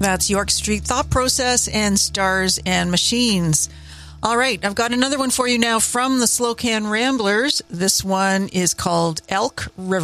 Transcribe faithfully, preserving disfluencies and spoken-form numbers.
That's York Street Thought Process and Stars and Machines. All right, I've got another one for you now from the Slocan Ramblers. This one is called Elk River.